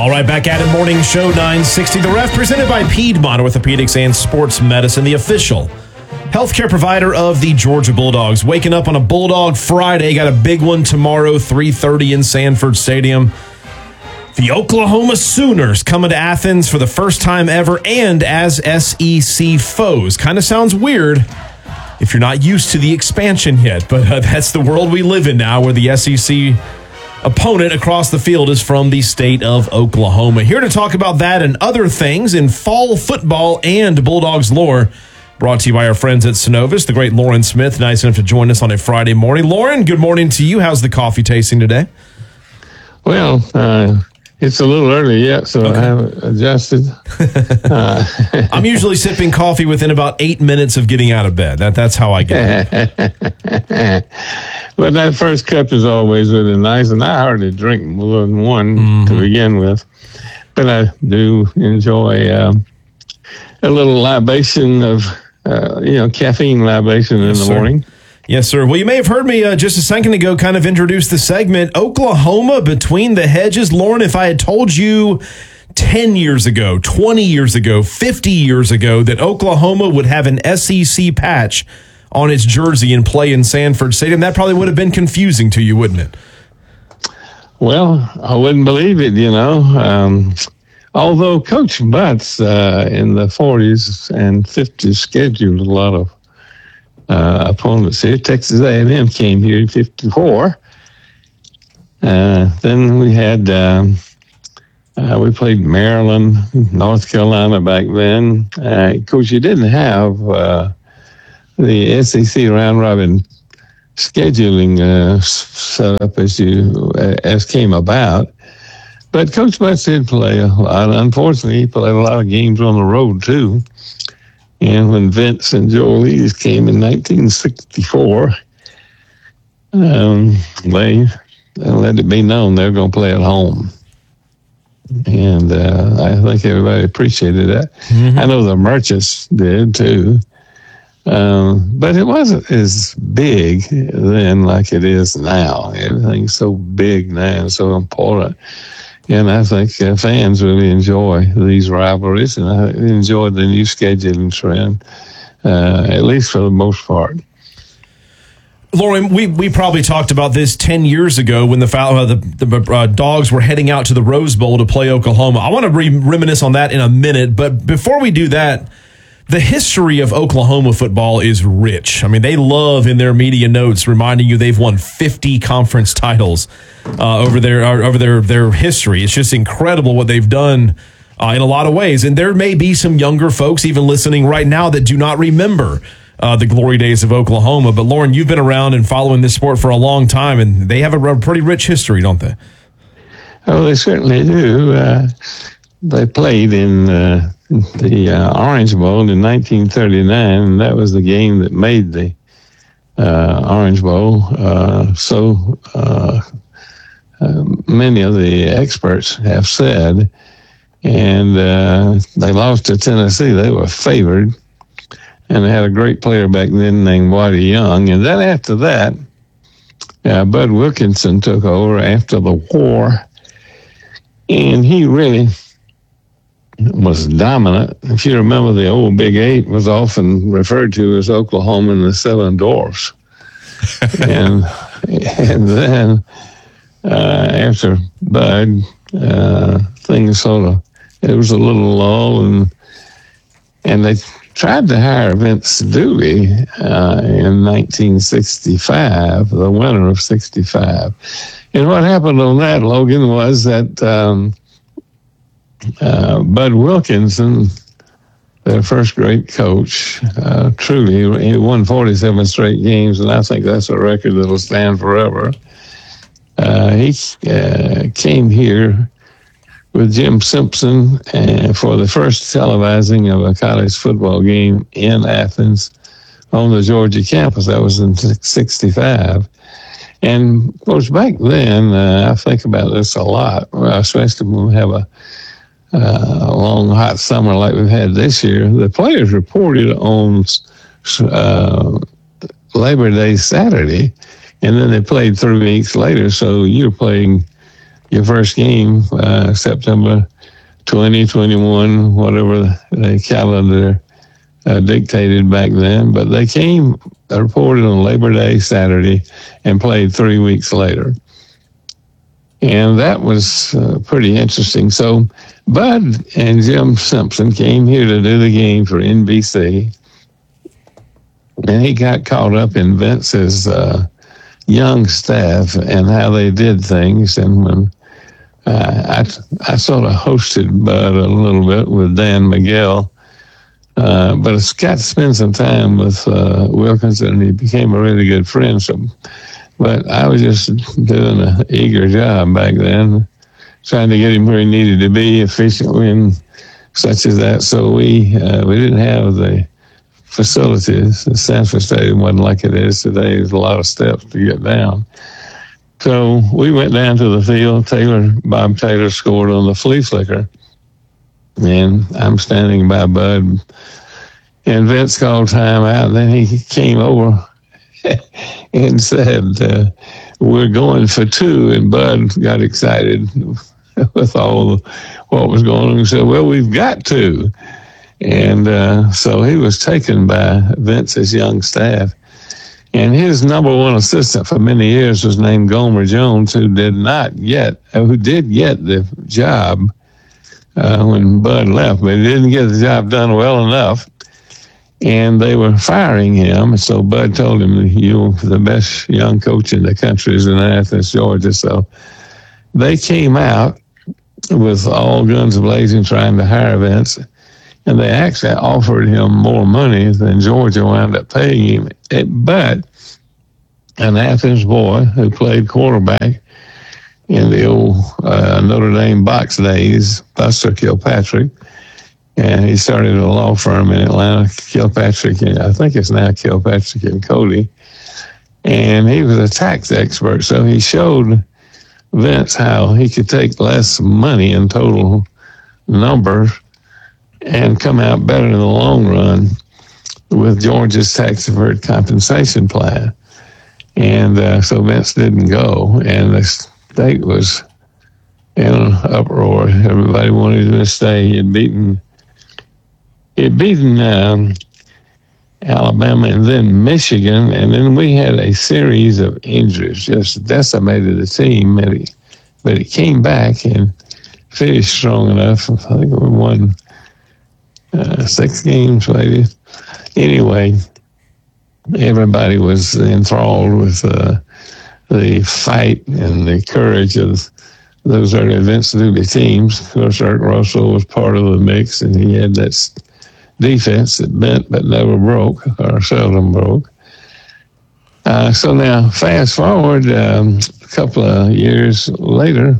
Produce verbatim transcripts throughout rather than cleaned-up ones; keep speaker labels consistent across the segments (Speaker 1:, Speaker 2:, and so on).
Speaker 1: All right, back at it, Morning Show nine sixty. The Ref, presented by Piedmont Orthopedics and Sports Medicine, the official healthcare provider of the Georgia Bulldogs. Waking up on a Bulldog Friday. Got a big one tomorrow, three thirty in Sanford Stadium. The Oklahoma Sooners coming to Athens for the first time ever and as S E C foes. Kind of sounds weird if you're not used to the expansion yet, but uh, that's the world we live in now, where the S E C opponent across the field is from the state of Oklahoma. Here to talk about that and other things in fall football and Bulldogs lore, brought to you by our friends at Synovus, the great Lauren Smith, nice enough to join us on a Friday morning. Lauren, good morning to you. How's the coffee tasting today?
Speaker 2: Well, uh, it's a little early yet, so okay. I haven't adjusted. uh,
Speaker 1: I'm usually sipping coffee within about eight minutes of getting out of bed. That That's how I get it.
Speaker 2: But that first cup is always really nice, and I hardly drink more than one mm-hmm. to begin with. But I do enjoy um, a little libation of, uh, you know, caffeine libation in yes, the
Speaker 1: sir.
Speaker 2: morning.
Speaker 1: Yes, sir. Well, you may have heard me uh, just a second ago kind of introduce the segment, Oklahoma Between the Hedges. Lauren, if I had told you ten years ago, twenty years ago, fifty years ago that Oklahoma would have an S E C patch on its jersey and play in Sanford Stadium, that probably would have been confusing to you, wouldn't it?
Speaker 2: Well, I wouldn't believe it, you know. Um, although Coach Butts uh, in the forties and fifties scheduled a lot of uh, opponents here. Texas A and M came here in fifty-four. Uh, then we had, um, uh, we played Maryland, North Carolina back then. Uh, of course, you didn't have uh, the S E C round robin scheduling uh, set up as you as came about, but Coach Butts did play a lot. Unfortunately, he played a lot of games on the road too. And when Vince and Joel East came in nineteen sixty-four, um, they let it be known they're going to play at home. And uh, I think everybody appreciated that. Mm-hmm. I know the Merchants did too. Um, but it wasn't as big then like it is now. Everything's so big now and so important. And I think uh, fans really enjoy these rivalries, and I enjoy the new scheduling trend, uh, at least for the most part.
Speaker 1: Lauren, we, we probably talked about this ten years ago when the uh, the, the uh, Dogs were heading out to the Rose Bowl to play Oklahoma. I want to re- reminisce on that in a minute, but before we do that, the history of Oklahoma football is rich. I mean, they love in their media notes reminding you they've won fifty conference titles uh, over their uh, over their their history. It's just incredible what they've done uh, in a lot of ways. And there may be some younger folks even listening right now that do not remember uh, the glory days of Oklahoma. But Lauren, you've been around and following this sport for a long time, and they have a, a pretty rich history, don't they?
Speaker 2: Oh, they certainly do. Uh, they played in Uh the uh, Orange Bowl in nineteen thirty-nine, and that was the game that made the uh, Orange Bowl. Uh, so uh, uh, many of the experts have said, and uh, they lost to Tennessee. They were favored, and they had a great player back then named Waddy Young. And then after that, uh, Bud Wilkinson took over after the war, and he really was dominant. If you remember, the old Big Eight was often referred to as Oklahoma and the Seven Dwarfs. and and then uh, after Bud, uh, things sort of, it was a little lull, and and they tried to hire Vince Dooley uh, in nineteen sixty-five, the winter of sixty-five. And what happened on that, Logan, was that um, Uh, Bud Wilkinson, their first great coach, uh, truly, he won forty-seven straight games, and I think that's a record that'll stand forever. Uh, he uh, came here with Jim Simpson uh, for the first televising of a college football game in Athens on the Georgia campus. That was in sixty-five. And, of course, back then, uh, I think about this a lot, especially when we have a Uh, a long, hot summer like we've had this year. The players reported on uh, Labor Day Saturday, and then they played three weeks later. So you're playing your first game, uh, September twenty, twenty-one, whatever the calendar uh, dictated back then. But they came, they reported on Labor Day, Saturday, and played three weeks later. And that was uh, pretty interesting. So Bud and Jim Simpson came here to do the game for N B C. And he got caught up in Vince's uh, young staff and how they did things. And when uh, I, I sort of hosted Bud a little bit with Dan Miguel, uh, but I got to spend some time with uh, Wilkinson, and he became a really good friend. So, but I was just doing an eager job back then, trying to get him where he needed to be efficiently and such as that. So we uh, we didn't have the facilities. The Sanford Stadium wasn't like it is today. There's a lot of steps to get down. So we went down to the field. Taylor, Bob Taylor scored on the flea flicker. And I'm standing by Bud. And Vince called timeout. And then he came over and said, uh, we're going for two. And Bud got excited with all the, what was going on. He said, well, we've got two. And uh, so he was taken by Vince's young staff. And his number one assistant for many years was named Gomer Jones, who did not get, who did get the job uh, when Bud left, but he didn't get the job done well enough. And they were firing him. So Bud told him, you're the best young coach in the country is in Athens, Georgia. So they came out with all guns blazing trying to hire Vince. And they actually offered him more money than Georgia wound up paying him. It, but an Athens boy who played quarterback in the old uh, Notre Dame box days, Buster Kilpatrick, and he started a law firm in Atlanta, Kilpatrick, and I think it's now Kilpatrick and Cody. And he was a tax expert, so he showed Vince how he could take less money in total numbers and come out better in the long run with Georgia's tax deferred compensation plan. And uh, so Vince didn't go, and the state was in an uproar. Everybody wanted him to stay. He had beaten, he had beaten um, Alabama and then Michigan, and then we had a series of injuries, just decimated the team. But he, but he came back and finished strong enough. I think we won Uh, six games, maybe. Anyway, everybody was enthralled with uh, the fight and the courage of those early Vince Dooley teams. Of course, Eric Russell was part of the mix, and he had that defense that bent but never broke, or seldom broke. Uh, so now, fast forward um, a couple of years later,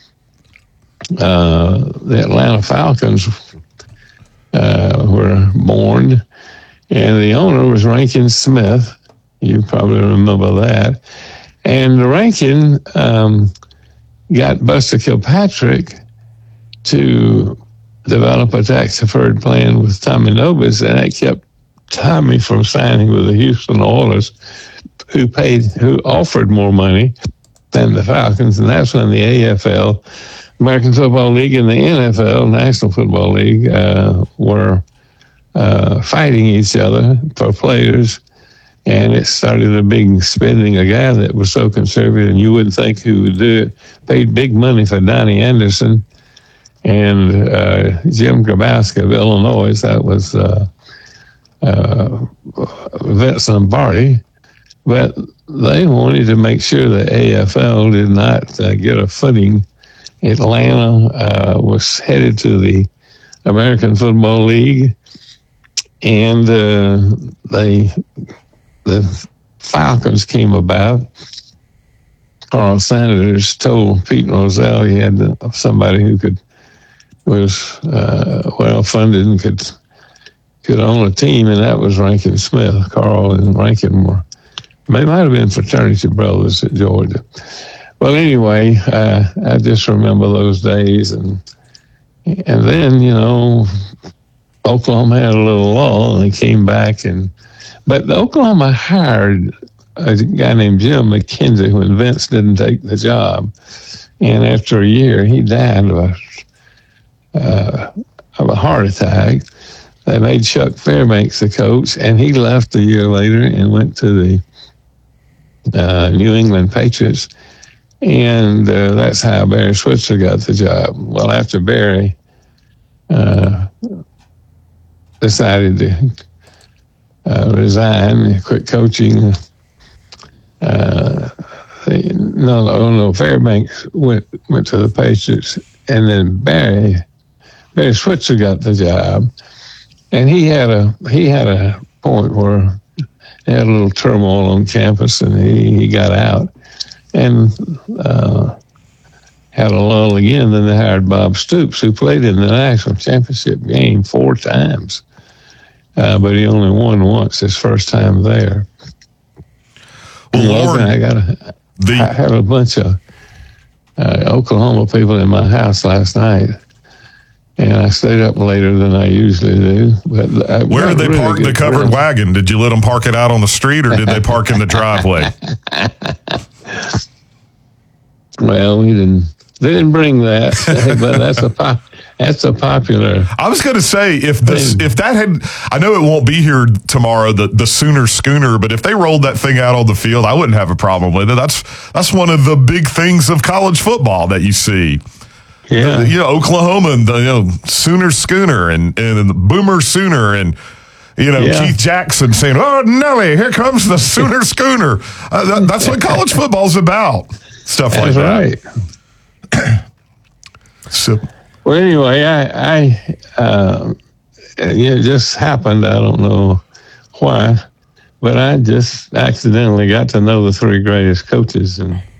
Speaker 2: uh, the Atlanta Falcons Uh, were born, and the owner was Rankin Smith. You probably remember that. And Rankin um, got Buster Kilpatrick to develop a tax-deferred plan with Tommy Nobis, and that kept Tommy from signing with the Houston Oilers, who paid, who offered more money than the Falcons, and that's when the A F L, American Football League, and the N F L, National Football League, uh, were uh, fighting each other for players, and it started a big spending. A guy that was so conservative, and you wouldn't think who would do it, paid big money for Donnie Anderson and uh, Jim Grabowski of Illinois. That was uh, uh, Vince Lombardi. But they wanted to make sure the A F L did not uh, get a footing. Atlanta uh, was headed to the American Football League, and uh, they the Falcons came about. Carl Sanders told Pete Rozelle he had somebody who could was uh, well funded and could could own a team, and that was Rankin Smith. Carl and Rankin were they might have been fraternity brothers at Georgia. Well, anyway, uh, I just remember those days, and and then you know, Oklahoma had a little lull, and they came back, and but Oklahoma hired a guy named Jim McKenzie when Vince didn't take the job, And after a year, he died of a, uh, of a heart attack. They made Chuck Fairbanks the coach, and he left a year later and went to the uh, New England Patriots. And uh, that's how Barry Switzer got the job. Well, after Barry uh, decided to uh, resign, quit coaching, uh, they, no, no, no, Fairbanks went went to the Patriots, and then Barry Barry Switzer got the job, and he had a he had a point where he had a little turmoil on campus, and he, he got out and uh, had a lull again. Then they hired Bob Stoops, who played in the national championship game four times, uh, but he only won once his first time there.
Speaker 3: Well, Lord,
Speaker 2: I got a,
Speaker 3: the,
Speaker 2: I had a bunch of uh, Oklahoma people in my house last night, and I stayed up later than I usually do. But I,
Speaker 3: where did they
Speaker 2: really
Speaker 3: park the covered
Speaker 2: friends.
Speaker 3: wagon? Did you let them park it out on the street, or did they park in the driveway?
Speaker 2: Well, we didn't. They didn't bring that, but that's a pop, that's a popular.
Speaker 3: I was going to say if this
Speaker 2: thing.
Speaker 3: if that had, I know it won't be here tomorrow, the the Sooner Schooner, but if they rolled that thing out on the field, I wouldn't have a problem with it. That's that's one of the big things of college football that you see.
Speaker 2: Yeah,
Speaker 3: The- you know, Oklahoma and the you know, Sooner Schooner and and the Boomer Sooner and. You know,
Speaker 2: Yeah.
Speaker 3: Keith Jackson saying, "Oh, Nelly, here comes the Sooner Schooner." Uh, that, that's what college football's about. Stuff like
Speaker 2: that's
Speaker 3: that.
Speaker 2: right.
Speaker 3: So,
Speaker 2: Well, anyway, I, I uh, it just happened. I don't know why, but I just accidentally got to know the three greatest coaches in